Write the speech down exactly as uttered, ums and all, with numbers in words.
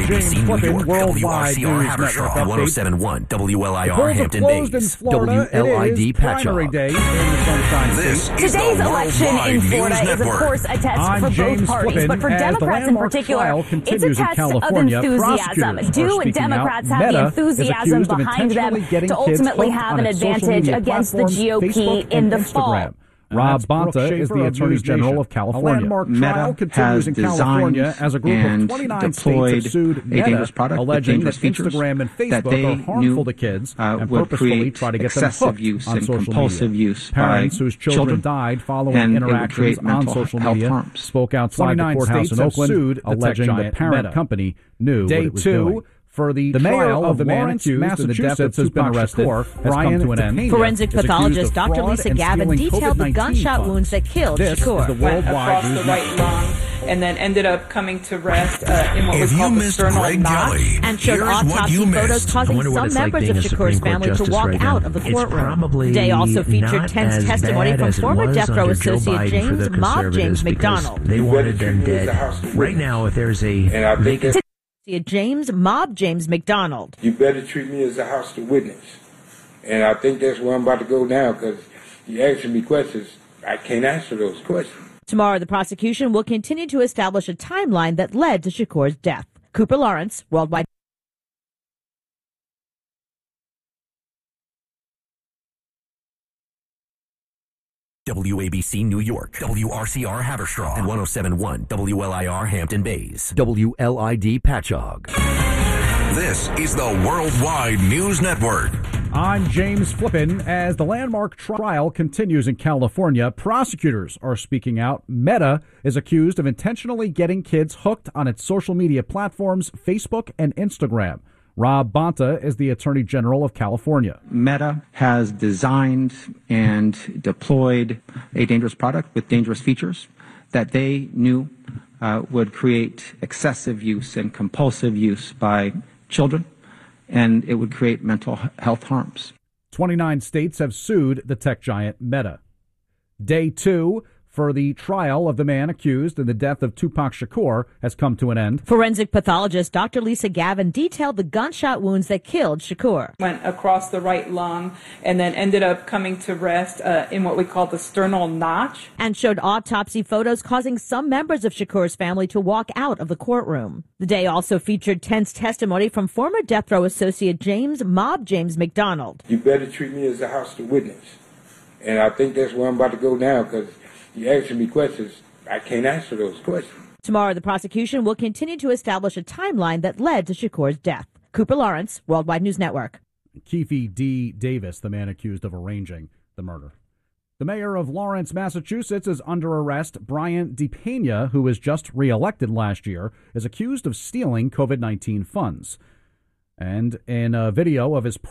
A B C New York, W R C R Haverstraw, and one oh seven point one W L I R Hampton Bays, W L I D Patchogue. This is Today's the election in Worldwide Florida News is, of Network. course, a test I'm for James both parties, Flippin. but for As the Democrats in landmark particular, trial it's a continues in test of California, enthusiasm. prosecutors Do are speaking Democrats out. have the Meta is enthusiasm accused of behind them intentionally getting to kids ultimately hooked have on an its social advantage media against the platforms, G O P Facebook in and the Instagram. fall? Rob Bonta is the Attorney General of California. A landmark trial continues in California as a group of twenty-nine states have sued Meta, alleging that Instagram and Facebook are harmful to kids uh, and would purposefully create try to get them excessive hooked use on and social compulsive media. use Parents by whose children, children, died following and it would interactions create on mental social health media harms. spoke outside the courthouse in Oakland, sued the alleging tech the giant parent Meta. company knew Day what it was two doing. for the, The mayor trial of the man Lawrence, accused in the death of Massachusetts, has been Tupac arrested, Shakur, has Brian come to an end. DePena, Forensic is accused pathologist of Doctor fraud Lisa and Gavin stealing detailed the COVID nineteen gunshot funds. wounds that killed This is Shakur. the Went Worldwide across News the right Network. lung and then ended up coming to rest uh, in what If was you called the missed sternal Greg notch. Kelly, And showed here's what autopsy you photos missed. causing wonder what some it's like members being of a Supreme Shakur's Court family to justice walk right out now. of the It's courtroom. probably The day also featured not tense as testimony bad from as it former was death row under Joe associate Biden for James the Mob conservatives James because McDonald. They wanted them dead. Right now, if there's a vacant James Mob James McDonald. You better treat me as a hostile witness. And I think that's where I'm about to go now, because you're asking me questions. I can't answer those questions. Tomorrow, the prosecution will continue to establish a timeline that led to Shakur's death. Cooper Lawrence, Worldwide. W A B C New York, W R C R Haverstraw, and one oh seven point one W L I R Hampton Bays, W L I D Patchogue. This is the Worldwide News Network. I'm James Flippin. As the landmark trial continues in California, prosecutors are speaking out. Meta is accused of intentionally getting kids hooked on its social media platforms, Facebook and Instagram. Rob Bonta is the Attorney General of California. Meta has designed and deployed a dangerous product with dangerous features that they knew uh, would create excessive use and compulsive use by children, and it would create mental health harms. twenty-nine states have sued the tech giant Meta. Day two for the trial of the man accused in the death of Tupac Shakur has come to an end. Forensic pathologist Doctor Lisa Gavin detailed the gunshot wounds that killed Shakur. Went across the right lung and then ended up coming to rest uh, in what we call the sternal notch. And showed autopsy photos causing some members of Shakur's family to walk out of the courtroom. The day also featured tense testimony from former death row associate James Mob James McDonald. You better treat me as a hostile witness. And I think that's where I'm about to go now, because you're asking me questions. I can't answer those questions. Tomorrow, the prosecution will continue to establish a timeline that led to Shakur's death. Cooper Lawrence, Worldwide News Network. Keefe D. Davis, the man accused of arranging the murder. The mayor of Lawrence, Massachusetts, is under arrest. Brian DePena, who was just reelected last year, is accused of stealing COVID nineteen funds. And in a video of his